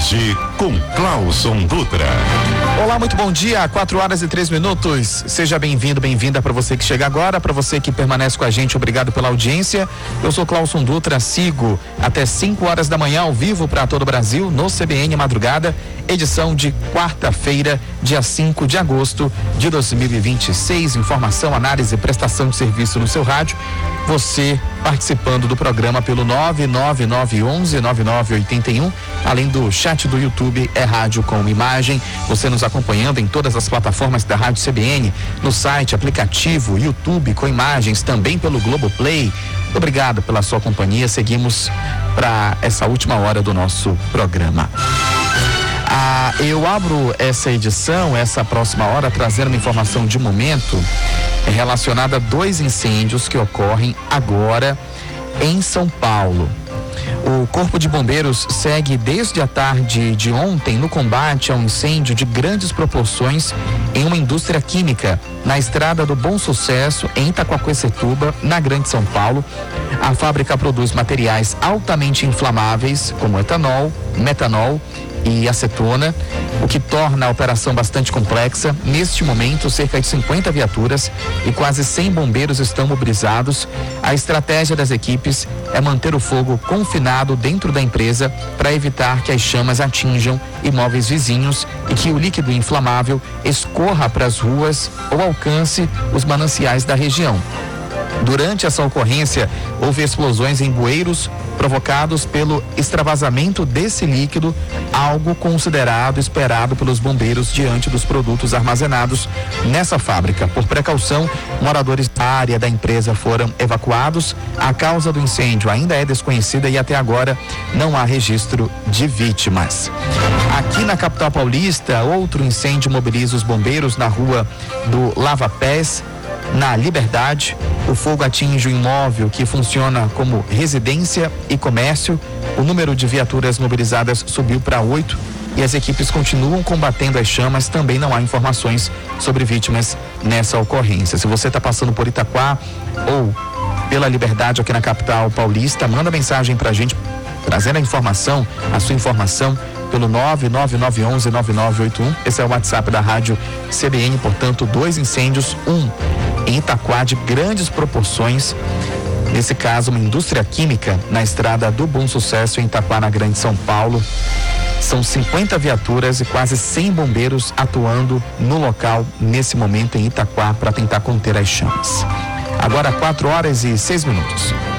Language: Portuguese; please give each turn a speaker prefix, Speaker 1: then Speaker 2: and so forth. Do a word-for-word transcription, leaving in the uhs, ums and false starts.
Speaker 1: Hoje com Clauson Dutra.
Speaker 2: Olá, muito bom dia, quatro horas e três minutos. Seja bem-vindo, bem-vinda para você que chega agora, para você que permanece com a gente, obrigado pela audiência. Eu sou Clauson Dutra, sigo até cinco horas da manhã ao vivo para todo o Brasil no C B N Madrugada, edição de quarta-feira, dia cinco de agosto de dois mil e vinte e seis. Informação, análise e prestação de serviço no seu rádio. Você participando do programa pelo nove nove nove um um nove nove oito um, além do chat do YouTube, é rádio com imagem. Você nos acompanhando em todas as plataformas da Rádio C B N, no site, aplicativo, YouTube com imagens, também pelo Globoplay. Obrigado pela sua companhia. Seguimos para essa última hora do nosso programa. Ah, eu abro essa edição, essa próxima hora, trazendo uma informação de momento relacionada a dois incêndios que ocorrem agora em São Paulo. O Corpo de Bombeiros segue desde a tarde de ontem no combate a um incêndio de grandes proporções em uma indústria química na estrada do Bom Sucesso, em Itaquaquecetuba, na Grande São Paulo. A fábrica produz materiais altamente inflamáveis, como etanol, metanol e acetona, o que torna a operação bastante complexa. Neste momento, cerca de cinquenta viaturas e quase cem bombeiros estão mobilizados. A estratégia das equipes é manter o fogo confinado dentro da empresa para evitar que as chamas atinjam imóveis vizinhos e que o líquido inflamável escorra para as ruas ou alcance os mananciais da região. Durante essa ocorrência, houve explosões em bueiros provocados pelo extravasamento desse líquido, algo considerado esperado pelos bombeiros diante dos produtos armazenados nessa fábrica. Por precaução, moradores da área da empresa foram evacuados. A causa do incêndio ainda é desconhecida e até agora não há registro de vítimas. Aqui na capital paulista, outro incêndio mobiliza os bombeiros na rua do Lava Pés, na Liberdade. O fogo atinge o imóvel que funciona como residência e comércio. O número de viaturas mobilizadas subiu para oito e as equipes continuam combatendo as chamas. Também não há informações sobre vítimas nessa ocorrência. Se você está passando por Itaquá ou pela Liberdade aqui na capital paulista, manda mensagem para a gente trazendo a informação, a sua informação pelo nove nove nove um um nove nove oito um. Esse é o WhatsApp da Rádio C B N. Portanto, dois incêndios, um em Itaquá de grandes proporções. Nesse caso, uma indústria química na estrada do Bom Sucesso, em Itaquá, na Grande São Paulo. São cinquenta viaturas e quase cem bombeiros atuando no local nesse momento em Itaquá para tentar conter as chamas. Agora quatro horas e seis minutos.